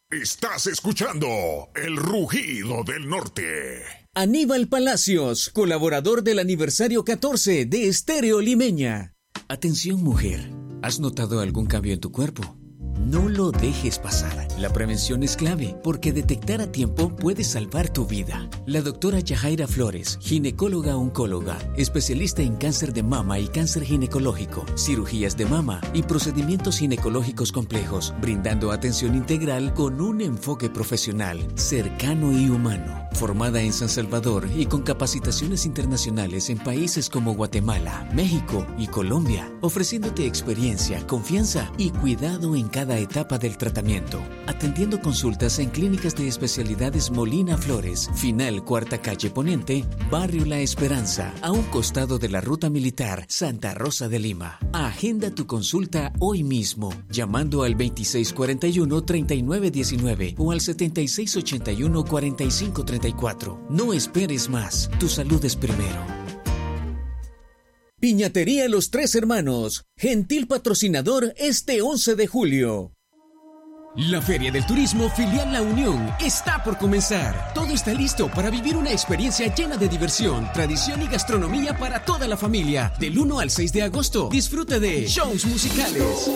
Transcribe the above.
Estás escuchando El Rugido del Norte. Aníbal Palacios, colaborador del aniversario 14 de Estéreo Limeña. Atención, mujer. ¿Has notado algún cambio en tu cuerpo? No lo dejes pasar. La prevención es clave porque detectar a tiempo puede salvar tu vida. La doctora Yajaira Flores, ginecóloga oncóloga, especialista en cáncer de mama y cáncer ginecológico, cirugías de mama y procedimientos ginecológicos complejos, brindando atención integral con un enfoque profesional, cercano y humano. Formada en San Salvador y con capacitaciones internacionales en países como Guatemala, México y Colombia, ofreciéndote experiencia, confianza y cuidado en cada etapa del tratamiento. Atendiendo consultas en clínicas de especialidades Molina Flores, Final Cuarta Calle Poniente, Barrio La Esperanza, a un costado de la Ruta Militar, Santa Rosa de Lima. Agenda tu consulta hoy mismo, llamando al 2641-3919 o al 7681-4534. No esperes más, tu salud es primero. Piñatería Los Tres Hermanos, gentil patrocinador este 11 de julio. La Feria del Turismo Filial La Unión está por comenzar. Todo está listo para vivir una experiencia llena de diversión, tradición y gastronomía para toda la familia. Del 1 al 6 de agosto, disfruta de shows musicales,